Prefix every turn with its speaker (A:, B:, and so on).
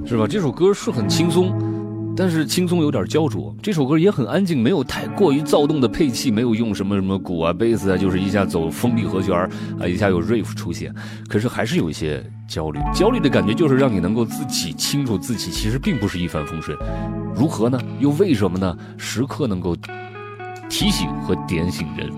A: 是吧？这首歌是很轻松，但是轻松有点焦灼。这首歌也很安静，没有太过于躁动的配器，没有用什么鼓啊、贝斯啊，就是一下走封闭和弦啊，一下有 riff 出现，可是还是有一些焦虑。焦虑的感觉就是让你能够自己清楚自己其实并不是一帆风顺，如何呢？又为什么呢？时刻能够提醒和点醒人。